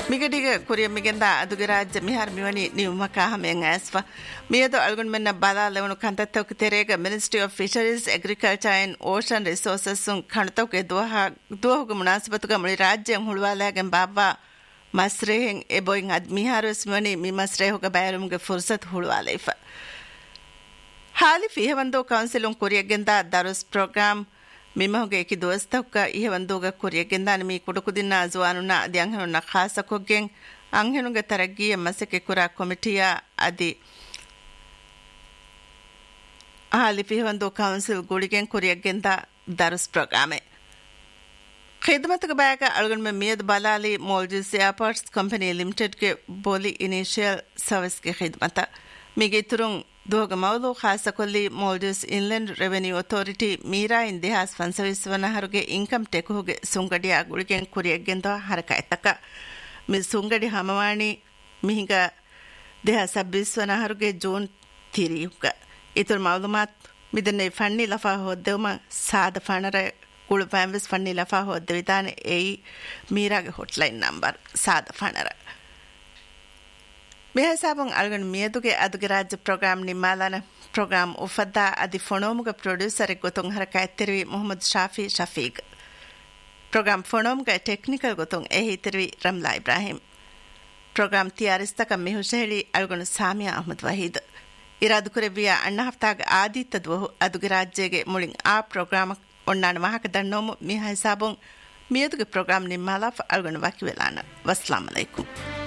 ಮಿಗಡಿಗೆ ಕುರಿಯ ಮಿಗೆಂದ ಅದುಗೆ ರಾಜ್ಯ ಮಿಹಾರ್ ಮಿವನಿ ನೀವು ಮಕಾ ಹಮೆಂಗ್ ಆಸ್ವ ಮಿಯದು ಅಲ್ಗುನ್ ಮೆನ್ನ Bala ಲೆವನು ಕಂತತ್ತೌಕ ತೆರೆಗ ministry of fisheries agriculture and ocean resources ಸುಂ ಕಣತೌಕೆ ದೋಹಗ ಮುನಾಸಬತುಗ ಮುಳಿ ರಾಜ್ಯ ಹುಳುವಾಲಾಗೆ ಬಾಬಾ ಮಸ್ರೇಹೆಂಗ್ ಎಬೋಯಿಂಗ್ ಅದ್ ಮಿಹಾರಸ್ ಮಿವನಿ ಮಿ ಮಸ್ರೇಹುಗ ಬಯರುಮ್ಗೆ ಫುರ್ಸತ್ ಹುಳುವಾಲೈಫ ಹಾಲಿ ಫಿಹವಂದೋ ಕೌನ್ಸಿಲುಂ ಕುರಿಯಗೆಂದ ದರುಸ್ ಪ್ರೋಗ್ರಾಮ್ ಮಿಮಹುಗೆ ಏಕಿ ದೋಸ್ತಕ್ಕ ಇಹ ಒಂದೋಗ ಕುರಿಯಗೆಂದಾನ ಮೀ ಕುಡುಕುದಿನ್ನ ಜುವಾನುನ ಅದಿ ಅಂಹೆನುನ್ನ ಖಾಸಕೊಗ್ಗೆಂ ಅಂಹೆನುಗೆ ತರಗ್ಗಿಯ ಮಸಕೆ ಕುರಾ ಕಮಿಟಿಯ ಅದಿ ಹಾಲಿ ಫಿಹವಂದೋ ಕೌನ್ಸಿಲ್ ಗುಳಿಗೆಂ ಕುರಿಯಗೆಂದ ದರುಸ್ ಪ್ರೋಗ್ರಾಮೆ ಖಿದಮತ್ಗೆ ಬ್ಯಾಗ ಅಳಗಣ में मियद बलाली मोल्जिस एयरपोर्ट्स कंपनी लिमिटेड के बोली इनिशियल सर्विस की खिदमत मिगे तुरुंग दोग मौलू खास Koli मोल्जिस inland revenue authority Meera इंदिहास फंसविसवना हरुगे income take होगे सुंगडिया गुಳಿಗೆ ಕುರಿಯಗೆಂದ ಹರಕಾಯ್ತಕ ಮಿ ಸುಂಗಡಿ ಹಮವಾಣಿ ಮಿಹಿಗ ದೇಹ ಸಬ್ಬಿಸ್ವನ ಹರುಗೆ ಜೂನ್ ತಿರಿಯುಗ ಇತರ ಮಾಲೂಮಾತ್ ಮಿದನೆ ಫಣ್ಣಿ ಲಫಾ ಹೋದ್ದೆವಮ ಸಾದ ಫಣರ ಕುಳು ಫ್ಯಾಮಿಸ್ ಫಣ್ಣಿ ಲಫಾ ಹೋದ್ದೆ ವಿಧಾನ ಏಯಿ ಮೀರಾಗೆ ಹಾಟ್ಲೈನ್ ನಂಬರ್ ಸಾದ ಫಣರ ಮೇಹಸಾಬಂ ಅಲ್ಗಣ ಮಿಯದುಗೆ ಅದುಗೆ ರಾಜ್ಯ ಪ್ರೋಗ್ರಾಮ್ ನಿಮ್ಮಾಲನ ಪ್ರೋಗ್ರಾಮ್ ಉಫದ್ದಾ ಅದಿ ಫೊಣೋಮುಗ producer ಗೊತ್ತೊಂ ಹರಕಾಯ್ತಿರುವಿ Mohammed Shafi Shafiq program ಫೊಣೋಮುಗ technical ಗೊತ್ತೊಂ ಏಹಿ ತಿರುವಿ ರಮ್ಲಾ ಇಬ್ರಾಹಿಂ ಪ್ರೋಗ್ರಾಮ್ ತಿಯಾರಿಸ್ತಕ ಮಿಹುಶೇಳಿ ಅಲ್ಗಣ ಸಾಮಿಯಾ ಅಹಮದ್ ವಹೀದ್ ಇರಾದು ಕುರೆವಿಯ ಅಣ್ಣ ಹಫ್ತಾಗ ಆದಿತ್ತದ್ವು ಅದುಗೆ ರಾಜ್ಯಗೆ ಮುಳಿಂಗ್ ಆ ಪ್ರೋಗ್ರಾಮ್ ಒಣ್ಣಾಣ ವಾಹಕ ದಣ್ಣೋಮು ಮಿಹ ಹಿಸಾಬುಂ ಮಿಯದುಗೆ ಪ್ರೋಗ್ರಾಮ್ ನಿಮ್ಮಾಲ ಅಲ್ಗಣ ವಾಕಿವೆಲಾನ ವಸ್ಸಲಾಮ್ ಅಲೈಕುಂ